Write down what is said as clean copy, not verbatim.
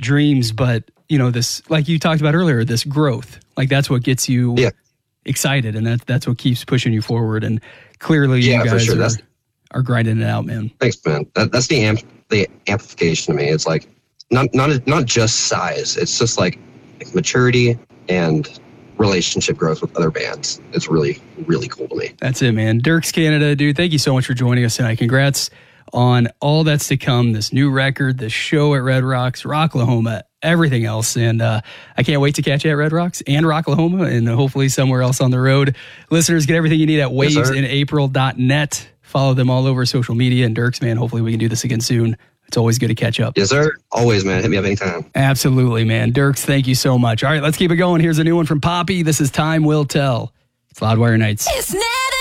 dreams, but this, like you talked about earlier, this growth, like that's what gets you excited, and that's what keeps pushing you forward. And clearly, you guys for sure. are grinding it out, man. Thanks, man. That's the amplification to me. It's like not just size. It's just like maturity and relationship growth with other bands. It's really, really cool to me. That's it, man. Dierks Canada, dude, thank you so much for joining us tonight. Congrats on all that's to come, this new record, this show at Red Rocks, Rocklahoma, everything else. And I can't wait to catch you at Red Rocks and Rocklahoma and hopefully somewhere else on the road. Listeners, get everything you need at wavesinapril.net. Follow them all over social media. And Dierks, man, hopefully we can do this again soon. It's always good to catch up. Yes, sir. Always, man. Hit me up anytime. Absolutely, man. Dierks, thank you so much. All right, let's keep it going. Here's a new one from Poppy. This is Time Will Tell. It's Loudwire Nights.